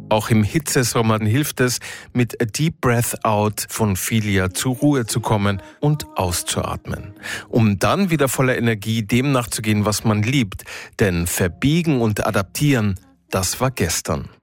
Auch im Hitzesommer hilft es, mit A Deep Breath Out von Filia zur Ruhe zu kommen und auszuatmen. Um dann wieder voller Energie dem nachzugehen, was man liebt. Denn verbiegen und adaptieren, das war gestern.